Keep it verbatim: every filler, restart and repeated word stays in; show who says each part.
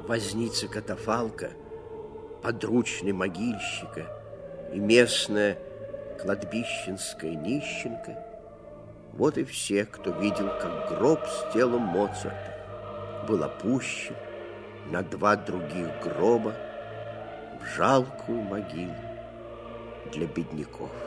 Speaker 1: возница катафалка, подручный могильщика и местная кладбищенская нищенка — вот и все, кто видел, как гроб с телом Моцарта был опущен на два других гроба в жалкую могилу для бедняков.